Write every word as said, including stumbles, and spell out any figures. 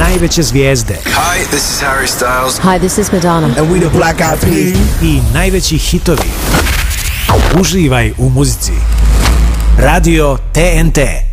najveće zvijezde. Hi, this is Harry Styles. Hi, this is Madonna. And we the Black Eyed Peas. I najveći hitovi. Uživaj u muzici. Radio T N T.